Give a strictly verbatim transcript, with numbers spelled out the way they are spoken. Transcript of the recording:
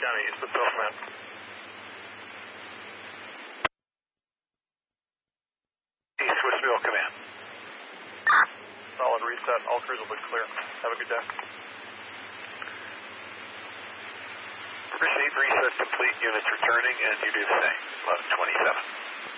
County, East Pacific Command. East Westfield Command. Solid reset. All crews will be clear. Have a good day. Received, reset complete. Units returning, and you do the same. eleven twenty-seven.